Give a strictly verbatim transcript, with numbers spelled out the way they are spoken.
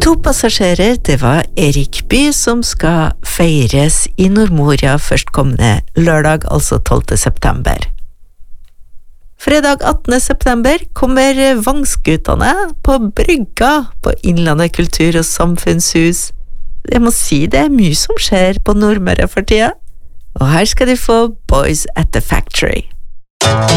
To passasjerer, det var Erik By som skal feires i Nordmoria førstkommende lørdag, altså tolvte september. Fredag attende september kommer Vangsgutane på brygga på Innlandet kultur- og samfunnshus. Jeg må si det er mye som skjer på Nordmøre for tida. Og her skal de få Boys at the Factory.